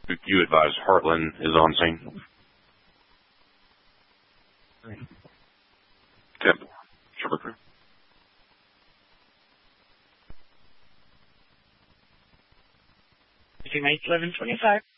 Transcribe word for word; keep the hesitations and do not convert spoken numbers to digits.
You advise Heartland is on scene. ten four. Sherman Crew. Teammate eleven twenty-five.